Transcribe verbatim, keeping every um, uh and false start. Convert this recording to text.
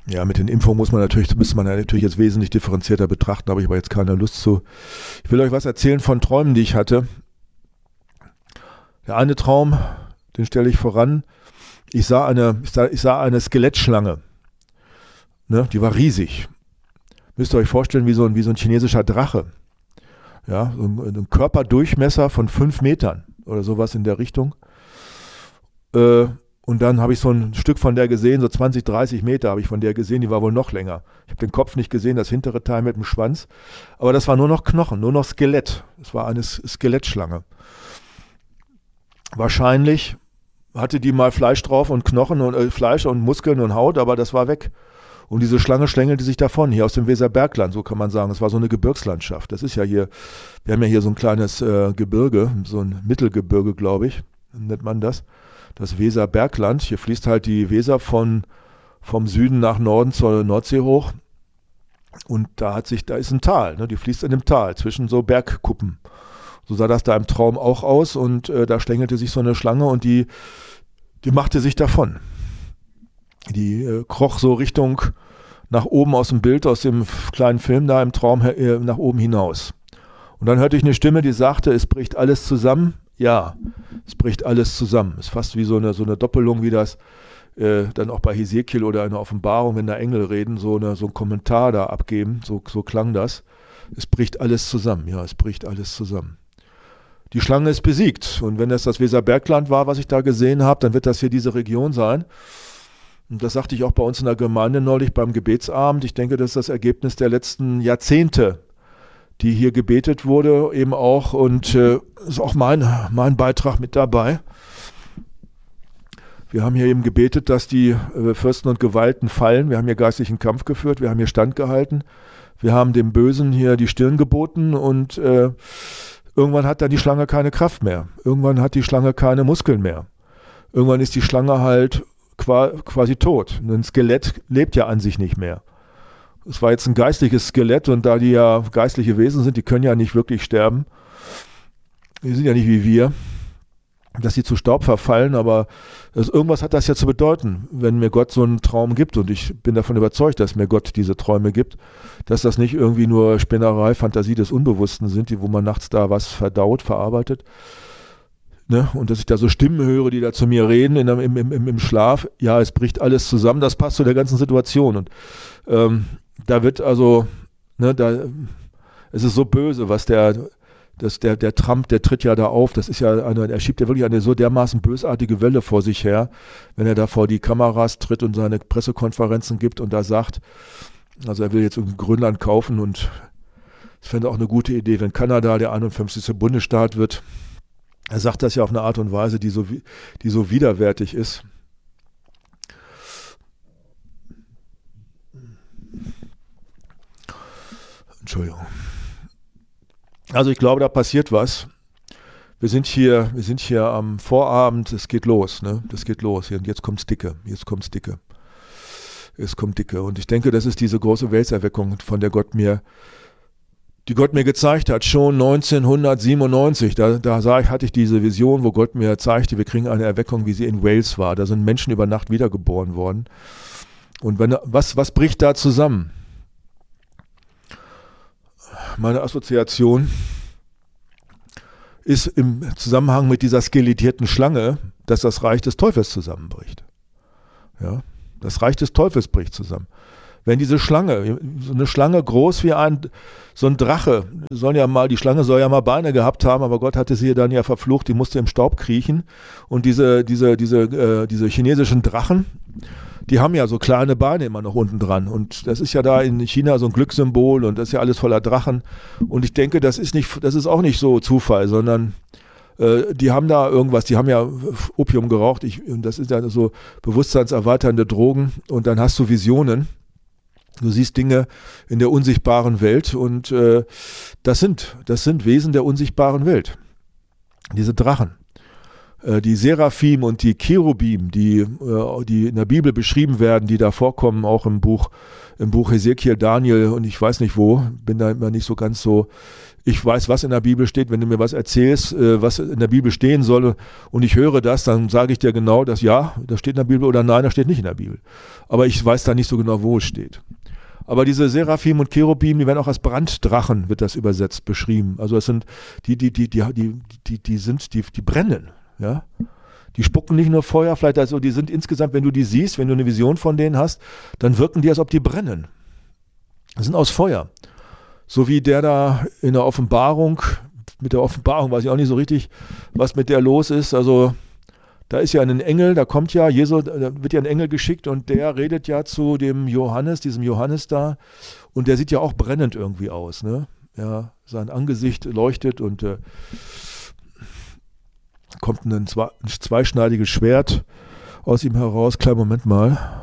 Ja, mit den Impfungen muss man natürlich, müsste man natürlich jetzt wesentlich differenzierter betrachten, habe ich aber jetzt keine Lust zu. Ich will euch was erzählen von Träumen, die ich hatte. Der eine Traum, den stelle ich voran. Ich sah eine, ich sah, ich sah eine Skelettschlange. Ne, die war riesig. Müsst ihr euch vorstellen, wie so ein, wie so ein chinesischer Drache. Ja, so ein, ein Körperdurchmesser von fünf Metern oder sowas in der Richtung. Äh, Und dann habe ich so ein Stück von der gesehen, so zwanzig, dreißig Meter habe ich von der gesehen, die war wohl noch länger. Ich habe den Kopf nicht gesehen, das hintere Teil mit dem Schwanz. Aber das war nur noch Knochen, nur noch Skelett. Es war eine Skelettschlange. Wahrscheinlich hatte die mal Fleisch drauf und Knochen und äh, Fleisch und Muskeln und Haut, aber das war weg. Und diese Schlange schlängelte sich davon, hier aus dem Weserbergland, so kann man sagen. Es war so eine Gebirgslandschaft. Das ist ja hier, wir haben ja hier so ein kleines äh, Gebirge, so ein Mittelgebirge, glaube ich, nennt man das. Das Weserbergland. Hier fließt halt die Weser von, vom Süden nach Norden zur Nordsee hoch. Und da hat sich, da ist ein Tal, ne? Die fließt in dem Tal zwischen so Bergkuppen. So sah das da im Traum auch aus und äh, da schlängelte sich so eine Schlange und die, die machte sich davon. Die äh, kroch so Richtung nach oben aus dem Bild, aus dem kleinen Film da im Traum äh, nach oben hinaus. Und dann hörte ich eine Stimme, die sagte, es bricht alles zusammen. Ja, es bricht alles zusammen. Es ist fast wie so eine, so eine Doppelung, wie das äh, dann auch bei Hesekiel oder in der Offenbarung, wenn da Engel reden, so, eine, so ein Kommentar da abgeben. So, so klang das. Es bricht alles zusammen. Ja, es bricht alles zusammen. Die Schlange ist besiegt. Und wenn das das Weserbergland war, was ich da gesehen habe, dann wird das hier diese Region sein. Und das sagte ich auch bei uns in der Gemeinde neulich beim Gebetsabend. Ich denke, das ist das Ergebnis der letzten Jahrzehnte, die hier gebetet wurde, eben auch, und äh, ist auch mein, mein Beitrag mit dabei. Wir haben hier eben gebetet, dass die äh, Fürsten und Gewalten fallen. Wir haben hier geistlichen Kampf geführt, wir haben hier standgehalten, wir haben dem Bösen hier die Stirn geboten und äh, irgendwann hat dann die Schlange keine Kraft mehr. Irgendwann hat die Schlange keine Muskeln mehr. Irgendwann ist die Schlange halt qua- quasi tot. Ein Skelett lebt ja an sich nicht mehr. Es war jetzt ein geistliches Skelett und da die ja geistliche Wesen sind, die können ja nicht wirklich sterben. Die sind ja nicht wie wir, dass sie zu Staub verfallen, aber das, irgendwas hat das ja zu bedeuten, wenn mir Gott so einen Traum gibt, und ich bin davon überzeugt, dass mir Gott diese Träume gibt, dass das nicht irgendwie nur Spinnerei, Fantasie des Unbewussten sind, die, wo man nachts da was verdaut, verarbeitet. Ne? Und dass ich da so Stimmen höre, die da zu mir reden in, im, im, im Schlaf. Ja, es bricht alles zusammen, das passt zu der ganzen Situation. Und ähm, da wird also, ne, da, es ist so böse, was der, das, der, der Trump, der tritt ja da auf, das ist ja eine, er schiebt ja wirklich eine so dermaßen bösartige Welle vor sich her, wenn er da vor die Kameras tritt und seine Pressekonferenzen gibt und da sagt, also er will jetzt irgendwie Grönland kaufen, und es fände auch eine gute Idee, wenn Kanada der einundfünfzigste Bundesstaat wird. Er sagt das ja auf eine Art und Weise, die so, die so widerwärtig ist. Entschuldigung. Also ich glaube, da passiert was. Wir sind hier, wir sind hier am Vorabend, es geht los, ne? Das geht los. Und jetzt kommt's dicke, jetzt kommt's dicke. Es kommt dicke. Und ich denke, das ist diese große Weltserweckung, von der Gott mir, die Gott mir gezeigt hat, schon neunzehnhundertsiebenundneunzig. Da, da sah ich, hatte ich diese Vision, wo Gott mir zeigte, wir kriegen eine Erweckung, wie sie in Wales war. Da sind Menschen über Nacht wiedergeboren worden. Und wenn, was, was bricht da zusammen? Meine Assoziation ist im Zusammenhang mit dieser skelettierten Schlange, dass das Reich des Teufels zusammenbricht. Ja, das Reich des Teufels bricht zusammen. Wenn diese Schlange, so eine Schlange groß wie ein, so ein Drache, sollen ja mal, die Schlange soll ja mal Beine gehabt haben, aber Gott hatte sie dann ja verflucht, die musste im Staub kriechen. Und diese, diese, diese, äh, diese chinesischen Drachen, die haben ja so kleine Beine immer noch unten dran. Und das ist ja da in China so ein Glückssymbol und das ist ja alles voller Drachen. Und ich denke, das ist nicht, das ist auch nicht so Zufall, sondern äh, die haben da irgendwas, die haben ja Opium geraucht. Ich, und das ist ja so bewusstseinserweiternde Drogen. Und dann hast du Visionen. Du siehst Dinge in der unsichtbaren Welt und äh, das sind, das sind Wesen der unsichtbaren Welt. Diese Drachen. Die Seraphim und die Cherubim, die, die in der Bibel beschrieben werden, die da vorkommen, auch im Buch, im Buch Hesekiel, Daniel und ich weiß nicht wo, bin da immer nicht so ganz so ich weiß, was in der Bibel steht. Wenn du mir was erzählst, äh, was in der Bibel stehen soll und ich höre das, dann sage ich dir genau, dass ja, das steht in der Bibel oder nein, das steht nicht in der Bibel. Aber ich weiß da nicht so genau, wo es steht. Aber diese Seraphim und Cherubim, die werden auch als Branddrachen, wird das übersetzt, beschrieben. Also das sind, die, die, die, die, die, die, die sind, die, die brennen, ja. Die spucken nicht nur Feuer, vielleicht also, die sind insgesamt, wenn du die siehst, wenn du eine Vision von denen hast, dann wirken die, als ob die brennen. Die sind aus Feuer. So wie der da in der Offenbarung, mit der Offenbarung weiß ich auch nicht so richtig, was mit der los ist. Also da ist ja ein Engel, da kommt ja, Jesus, da wird ja ein Engel geschickt und der redet ja zu dem Johannes, diesem Johannes da, und der sieht ja auch brennend irgendwie aus, ne? Ja, sein Angesicht leuchtet und äh, kommt ein, zwei, ein zweischneidiges Schwert aus ihm heraus. Kleinen Moment mal.